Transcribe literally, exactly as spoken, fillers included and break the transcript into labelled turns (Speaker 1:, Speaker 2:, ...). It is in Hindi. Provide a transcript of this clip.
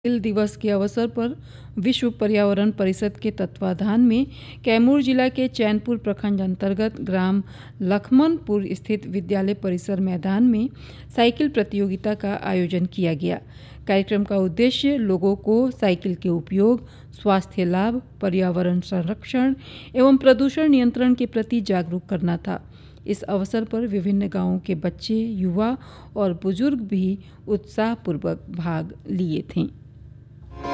Speaker 1: साइकिल दिवस के अवसर पर विश्व पर्यावरण परिषद के तत्वाधान में कैमूर जिला के चैनपुर प्रखंड अंतर्गत ग्राम लखमनपुर स्थित विद्यालय परिसर मैदान में साइकिल प्रतियोगिता का आयोजन किया गया। कार्यक्रम का उद्देश्य लोगों को साइकिल के उपयोग, स्वास्थ्य लाभ, पर्यावरण संरक्षण एवं प्रदूषण नियंत्रण के प्रति जागरूक करना था। इस अवसर पर विभिन्न गांवों के बच्चे, युवा और बुजुर्ग भी उत्साहपूर्वक भाग लिए थे।